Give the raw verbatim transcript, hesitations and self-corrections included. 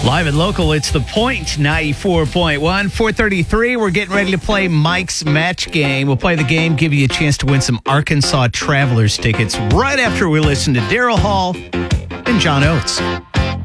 Live and local, it's The Point, ninety-four point one. four thirty-three, we're getting ready to play Mike's Match Game. We'll play the game, give you a chance to win some Arkansas Travelers tickets right after we listen to Daryl Hall and John Oates.